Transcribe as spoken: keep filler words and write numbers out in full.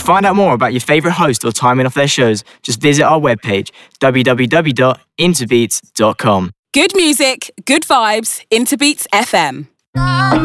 find out more about your favourite host or timing of their shows, just visit our webpage, w w w dot interbeats dot com. Good music, good vibes, Interbeats F M.